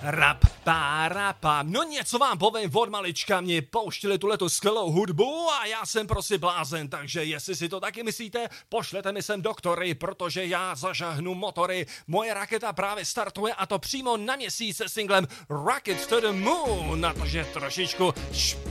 Rap, rapa. No něco vám povím, od malička mě pouštili tuhletu skvělou hudbu a já jsem prostě blázen, takže jestli si to taky myslíte, pošlete mi sem doktory, protože já zažahnu motory. Moje raketa právě startuje a to přímo na Měsíc se singlem Rocket to the Moon, na to, že trošičku